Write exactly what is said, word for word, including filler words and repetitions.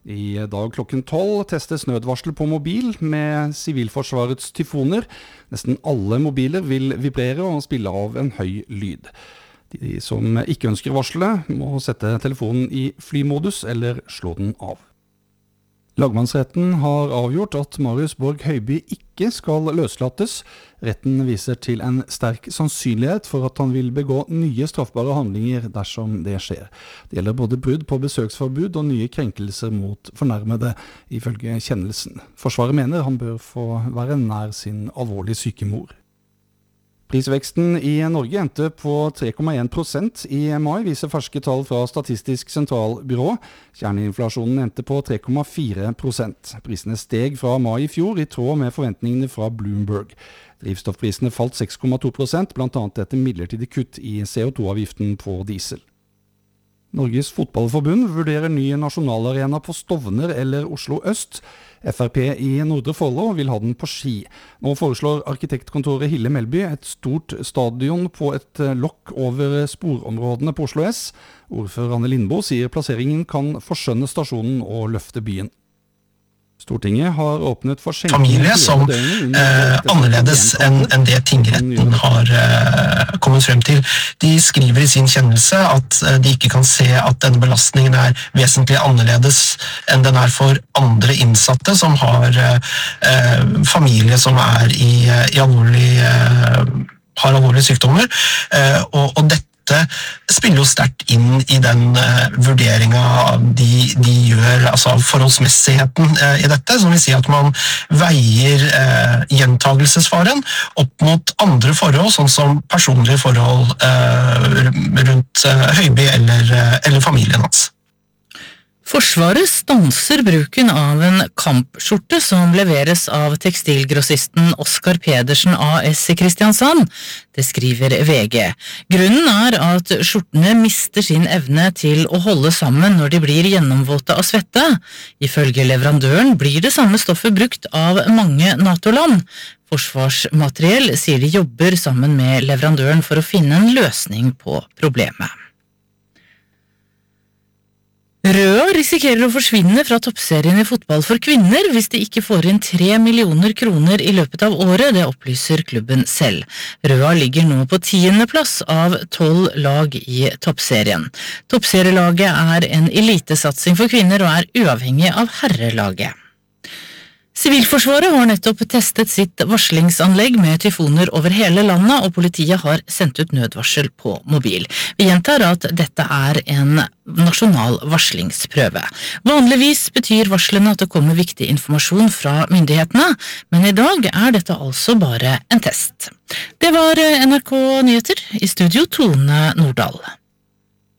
I dag klokken tolv testes nødvarsel på mobil med Sivilforsvarets tyfoner. Nesten alle mobiler vil vibrere og spille av en høy lyd. De som ikke ønsker varselet må sette telefonen i flymodus eller slå den av. Lagmannsretten har avgjort at Marius Borg Høiby ikke skal løslates. Retten viser til en sterk sannsynlighet for at han vil begå nye straffbare handlinger dersom det skjer. Det gjelder både brudd på besøksforbud og nye krenkelser mot fornærmede, ifølge kjennelsen. Forsvaret mener han bør få være nær sin alvorlig syke mor. Prisveksten i Norge endte på tre komma en prosent i mai, viser ferske tall fra Statistisk sentralbyrå. Kjerneinflasjonen endte på tre komma fire prosent. Prisene steg fra mai i fjor i tråd med forventningene fra Bloomberg. Drivstoffprisene falt seks komma to prosent, blant annet etter midlertidig kutt i C O to avgiften på diesel. Norges fotballforbund vurderer ny nasjonalarena på Stovner eller Oslo Øst. F R P i Nordre Follo vil ha den på Ski. Nå foreslår arkitektkontoret Hille Melby et stort stadion på et lokk over sporområdene på Oslo S. Ordfører Anne Lindboe sier plasseringen kan forskjønne stasjonen og løfte byen. Stortinget har åpnet for familie som eh, annerledes enn en det tingretten har eh, kommet frem til. De skriver i sin kjennelse at eh, de ikke kan se at denne belastningen er vesentlig annerledes enn den er for andre innsatte som har eh, familie som er i, i alvorlig, eh, har alvorlige sykdommer, eh, og, og dette Det spiller jo sterkt inn i den uh, vurderingen de, de gjør, altså forholdsmessigheten uh, i dette, som vil si at man veier uh, gjentagelsesfaren opp mot andre forhold, sånn som personlige forhold uh, rundt uh, Høiby eller, uh, eller familien hans. Forsvaret stanser bruken av en kampskjorte som leveres av tekstilgrossisten Oskar Pedersen A S i Kristiansand. Det skriver V G. Grunnen er at skjortene mister sin evne til å holde sammen når de blir gjennomvåte av svette. Ifølge leverandøren blir det samme stoffet brukt av mange NATO-land. Forsvarsmateriell sier de jobber sammen med leverandøren for å finne en løsning på problemet. Røa risikerer å forsvinne fra toppserien i fotball for kvinner hvis de ikke får inn tre millioner kroner i løpet av året, det opplyser klubben selv. Røa ligger nå på tiende plass av tolv lag i toppserien. Toppserielaget er en elitesatsing for kvinner og er uavhengig av herrelaget. Sivilforsvaret har nettopp testet sitt varslingsanlegg med tyfoner over hele landet, og politiet har sendt ut nødvarsel på mobil. Vi gjentar at dette er en nasjonal varslingsprøve. Vanligvis betyr varslene at det kommer viktig informasjon fra myndighetene, men i dag er dette altså bare en test. Det var N R K Nyheter, i studio Tone Nordahl.